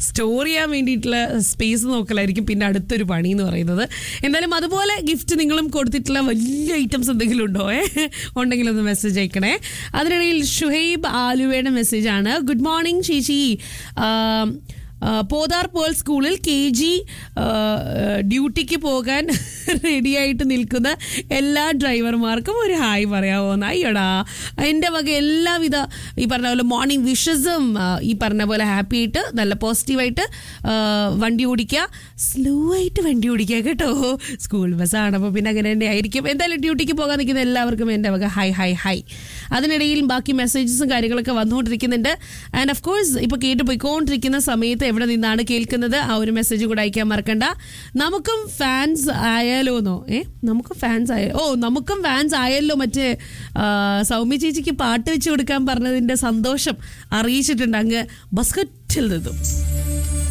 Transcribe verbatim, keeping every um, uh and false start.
Store ചെയ്യാൻ വേണ്ടിയിട്ടുള്ള space നോക്കലായിരിക്കും പിന്നെ അടുത്തൊരു പണി എന്ന് പറയുന്നത്. എന്തായാലും അതുപോലെ ഗിഫ്റ്റ് നിങ്ങളും കൊടുത്തിട്ടുള്ള വലിയ ഐറ്റംസ് എന്തെങ്കിലും ഉണ്ടോ ഏ ഉണ്ടെങ്കിൽ ഒന്ന് മെസ്സേജ് അയക്കണേ. അതിനിടയിൽ ഷുഹൈബ് ആലുവയുടെ മെസ്സേജാണ്. ഗുഡ് മോർണിംഗ് ചേച്ചി, പോതാർ പേൾ സ്കൂളിൽ കെ ജി ഡ്യൂട്ടിക്ക് പോകാൻ റെഡിയായിട്ട് നിൽക്കുന്ന എല്ലാ ഡ്രൈവർമാർക്കും ഒരു ഹായ് പറയാമോന്ന്. അയ്യടാ, എൻ്റെ വക എല്ലാവിധ ഈ പറഞ്ഞ പോലെ മോർണിംഗ് വിഷസും ഈ പറഞ്ഞ പോലെ ഹാപ്പി ആയിട്ട് നല്ല പോസിറ്റീവായിട്ട് വണ്ടി ഓടിക്കുക, സ്ലോ ആയിട്ട് വണ്ടി ഓടിക്കുക കേട്ടോ. സ്കൂൾ ബസ്സാണ്, അപ്പോൾ പിന്നെ അങ്ങനെ തന്നെ ആയിരിക്കും. എന്തായാലും ഡ്യൂട്ടിക്ക് പോകാൻ നിൽക്കുന്ന എല്ലാവർക്കും എൻ്റെ വക ഹായ് ഹായ് ഹായ്. അതിനിടയിൽ ബാക്കി മെസ്സേജസും കാര്യങ്ങളൊക്കെ വന്നുകൊണ്ടിരിക്കുന്നുണ്ട്. ആൻഡ് ഓഫ് കോഴ്സ് ഇപ്പോൾ കേട്ട് പോയിക്കൊണ്ടിരിക്കുന്ന സമയത്ത് എവിടെ നിന്നാണ് കേൾക്കുന്നത് ആ ഒരു മെസ്സേജ് കൂടെ അയക്കാൻ മറക്കണ്ട. നമുക്കും ഫാൻസ് ആയാലോന്നോ ഏ നമുക്കും ഫാൻസ് ആയ ഓ നമുക്കും ഫാൻസ് ആയല്ലോ മറ്റേ സൗമ്യ ചേച്ചിക്ക് പാട്ട് വെച്ച് കൊടുക്കാൻ പറഞ്ഞതിൻ്റെ സന്തോഷം അറിയിച്ചിട്ടുണ്ട് അങ്ങ് ബസ്കറ്റിൽ നിന്നും.